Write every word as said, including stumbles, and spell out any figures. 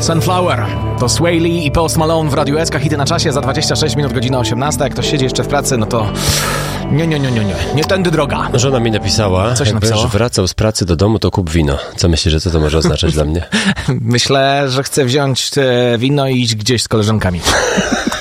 Sunflower. To Sway Lee i Post Malone w Radiu S K. Hity na czasie za dwadzieścia sześć minut, godzina osiemnasta. Jak ktoś siedzi jeszcze w pracy, no to nie, nie, nie, nie, nie. Nie tędy droga. Żona mi napisała, Coś jak będziesz wracał z pracy do domu, to kup wino. Co myślisz, że co to może oznaczać dla mnie? Myślę, że chcę wziąć wino i iść gdzieś z koleżankami.